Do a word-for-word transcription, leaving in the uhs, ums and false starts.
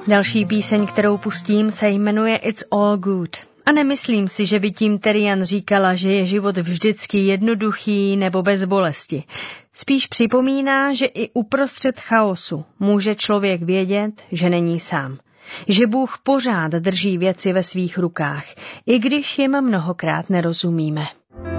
Další píseň, kterou pustím, se jmenuje It's All Good. A nemyslím si, že by tím Terian říkala, že je život vždycky jednoduchý nebo bez bolesti. Spíš připomíná, že i uprostřed chaosu může člověk vědět, že není sám. Že Bůh pořád drží věci ve svých rukách, i když jim mnohokrát nerozumíme.